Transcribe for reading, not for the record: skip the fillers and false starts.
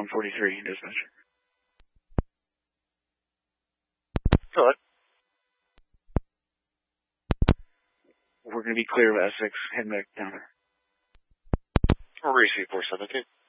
143, dispatcher. Go ahead. We're going to be clear of Essex, heading back down. Receive 417.